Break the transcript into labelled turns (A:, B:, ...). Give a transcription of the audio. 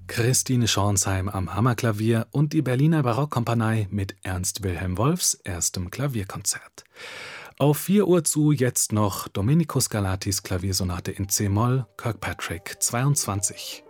A: Christine Schornsheim am Hammerklavier und die Berliner Barockkompanie mit Ernst Wilhelm Wolffs erstem Klavierkonzert. Auf 4 Uhr zu jetzt noch Domenico Scarlattis Klaviersonate in C-Moll, Kirkpatrick 22.